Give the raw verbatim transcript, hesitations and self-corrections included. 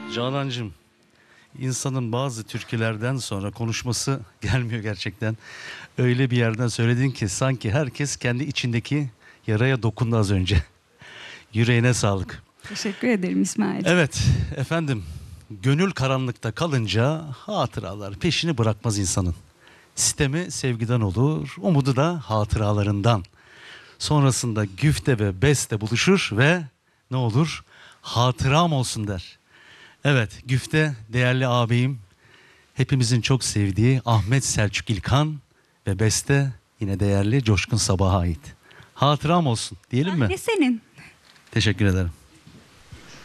Canancığım, insanın bazı türkülerden sonra konuşması gelmiyor gerçekten. Öyle bir yerden söyledin ki sanki herkes kendi içindeki yaraya dokundu az önce. Yüreğine sağlık. Teşekkür ederim İsmail. Evet efendim, gönül karanlıkta kalınca hatıralar peşini bırakmaz insanın. Sistemi sevgiden olur, umudu da hatıralarından. Sonrasında güfte ve beste buluşur ve ne olur? Hatıram olsun der. Evet, güfte değerli ağabeyim, hepimizin çok sevdiği Ahmet Selçuk İlkan ve beste yine değerli Coşkun Sabah'a ait. Hatıram olsun diyelim mi? Ne senin? Teşekkür ederim.